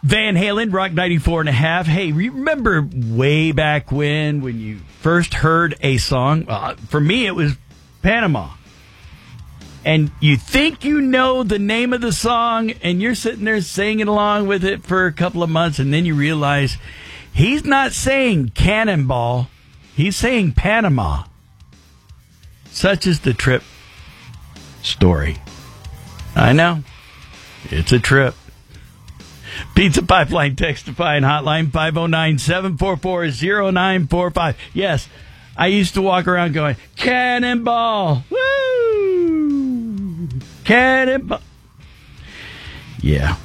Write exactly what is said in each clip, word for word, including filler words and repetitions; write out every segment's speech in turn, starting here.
Van Halen, Rock ninety-four and a half. Hey, remember way back when, when you first heard a song? Uh, for me, it was Panama. And you think you know the name of the song, and you're sitting there singing along with it for a couple of months, and then you realize he's not saying Cannonball. He's saying Panama. Such is the Trip story. I know. It's a trip. Pizza Pipeline Text-Defy and Hotline five oh nine, seven four four, oh nine four five. Yes, I used to walk around going, Cannonball! Woo! Cannonball! Yeah.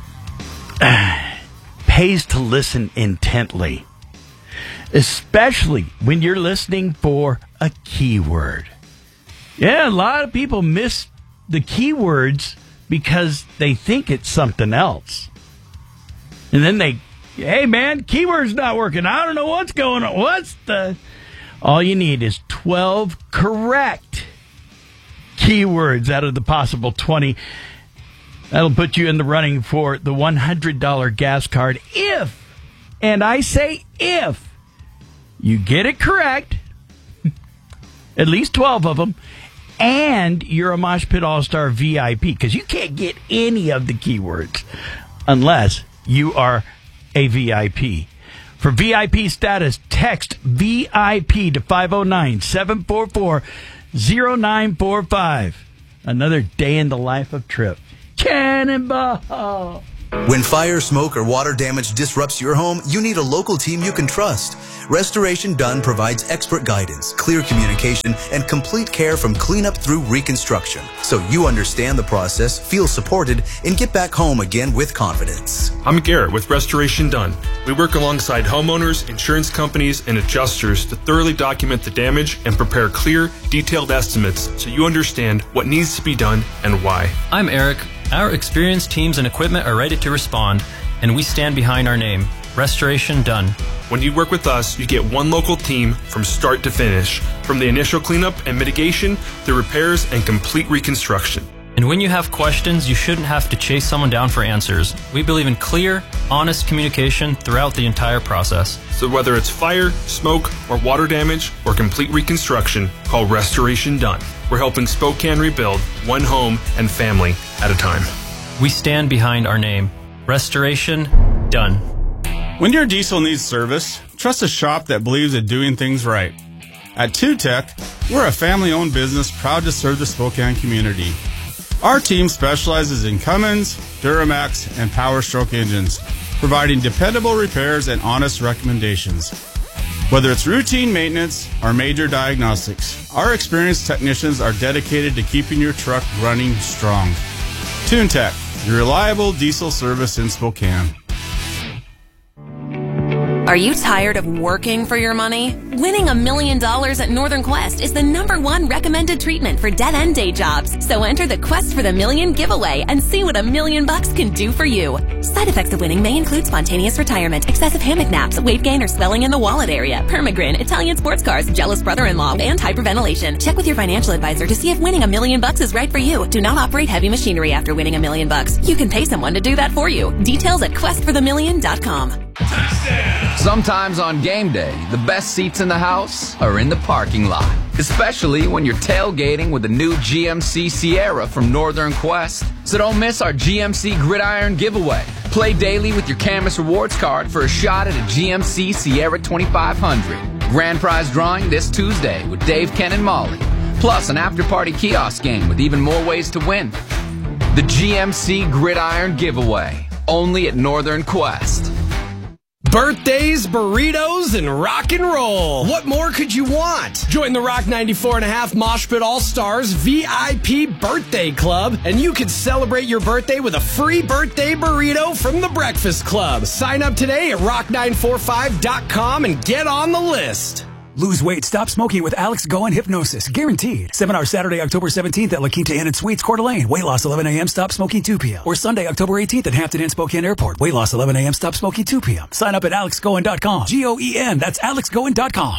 Pays to listen intently. Especially when you're listening for a keyword. Yeah, a lot of people miss the keywords because they think it's something else. And then they, hey, man, keyword's not working. I don't know what's going on. What's the... All you need is twelve correct keywords out of the possible twenty. That'll put you in the running for the one hundred dollars gas card if, and I say if, you get it correct, at least twelve of them, and you're a Mosh Pit All-Star V I P, because you can't get any of the keywords unless you are a V I P. For V I P status, text V I P to five oh nine, seven four four, oh nine four five. Another day in the life of Trip. Cannonball! When fire, smoke, or water damage disrupts your home, you need a local team you can trust. Restoration Done provides expert guidance, clear communication, and complete care from cleanup through reconstruction, so you understand the process, feel supported, and get back home again with confidence. I'm Garrett with Restoration Done. We work alongside homeowners, insurance companies, and adjusters to thoroughly document the damage and prepare clear, detailed estimates so you understand what needs to be done and why. I'm Eric. Our experienced teams and equipment are ready to respond, and we stand behind our name, Restoration Done. When you work with us, you get one local team from start to finish, from the initial cleanup and mitigation, to repairs and complete reconstruction. And when you have questions, you shouldn't have to chase someone down for answers. We believe in clear, honest communication throughout the entire process. So whether it's fire, smoke, or water damage, or complete reconstruction, call Restoration Done. We're helping Spokane rebuild one home and family at a time. We stand behind our name. Restoration Done. When your diesel needs service, trust a shop that believes in doing things right. At two tech, we're a family-owned business proud to serve the Spokane community. Our team specializes in Cummins, Duramax, and Power Stroke engines, providing dependable repairs and honest recommendations. Whether it's routine maintenance or major diagnostics, our experienced technicians are dedicated to keeping your truck running strong. TuneTech, your reliable diesel service in Spokane. Are you tired of working for your money? Winning a million dollars at Northern Quest is the number one recommended treatment for dead-end day jobs. So enter the Quest for the Million giveaway and see what a million bucks can do for you. Side effects of winning may include spontaneous retirement, excessive hammock naps, weight gain or swelling in the wallet area, permagrin, Italian sports cars, jealous brother-in-law, and hyperventilation. Check with your financial advisor to see if winning a million bucks is right for you. Do not operate heavy machinery after winning a million bucks. You can pay someone to do that for you. Details at quest for the million dot com. Sometimes on game day, the best seats in the house are in the parking lot. Especially when you're tailgating with the new G M C Sierra from Northern Quest. So don't miss our G M C Gridiron giveaway. Play daily with your Camus Rewards card for a shot at a G M C Sierra twenty-five hundred. Grand prize drawing this Tuesday with Dave, Ken, and Molly. Plus an after-party kiosk game with even more ways to win. The G M C Gridiron giveaway. Only at Northern Quest. Birthdays, burritos, and rock and roll. What more could you want? Join the Rock ninety-four and a half Mosh Pit All-Stars V I P Birthday Club, and you can celebrate your birthday with a free birthday burrito from the Breakfast Club. Sign up today at rock nine four five dot com and get on the list. Lose weight, stop smoking with Alex Goen Hypnosis. Guaranteed. Seminar Saturday, October seventeenth at La Quinta Inn and Suites, Coeur d'Alene. Weight loss eleven a.m., stop smoking two p.m. Or Sunday, October eighteenth at Hampton Inn, Spokane Airport. Weight loss eleven a.m., stop smoking two p.m. Sign up at alex goen dot com. G O E N, that's alex goen dot com.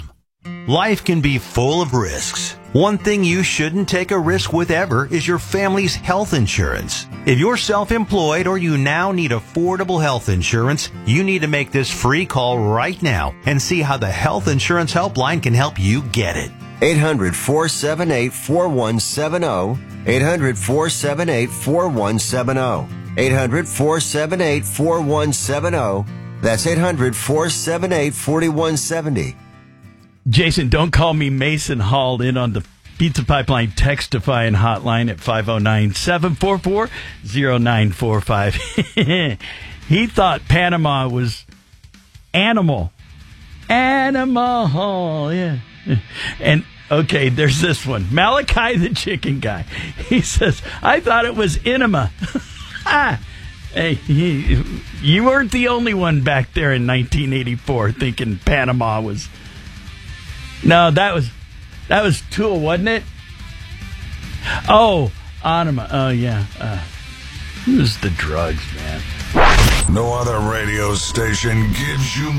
Life can be full of risks. One thing you shouldn't take a risk with ever is your family's health insurance. If you're self-employed or you now need affordable health insurance, you need to make this free call right now and see how the Health Insurance Helpline can help you get it. eight hundred, four seven eight, four one seven zero. eight hundred, four seven eight, four one seven zero. eight hundred, four seven eight, four one seven zero. That's eight hundred, four seven eight, four one seven zero. Jason, don't call me Mason Hall in on the Pizza Pipeline Textifying hotline at five oh nine, seven four four, oh nine four five. He thought Panama was animal. Animal, yeah. And, okay, there's this one. Malachi the chicken guy. He says, I thought it was enema. Hey, he, you weren't the only one back there in nineteen eighty-four thinking Panama was... No, that was that was Tool, wasn't it? Oh, Anima. Oh, yeah. Uh, it was the drugs, man. No other radio station gives you